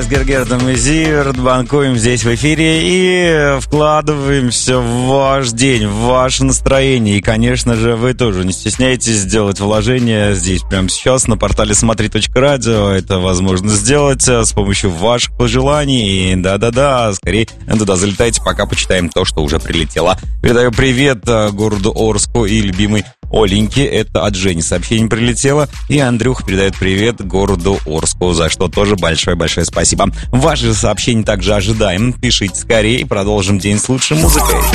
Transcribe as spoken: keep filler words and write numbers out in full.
С Гергертом и Зиверт банкуем здесь в эфире и вкладываемся в ваш день, в ваше настроение. И, конечно же, вы тоже не стесняйтесь сделать вложение здесь прямо сейчас на портале смотри точка радио. Это возможно сделать с помощью ваших пожеланий. И да-да-да, скорее туда залетайте, пока почитаем то, что уже прилетело. Передаю привет городу Орску и любимой Оленьке. Это от Жени сообщение прилетело. И Андрюх передает привет городу Орску, за что тоже большое-большое спасибо. Ваши сообщения также ожидаем. Пишите скорее. Продолжим день с лучшей музыкой.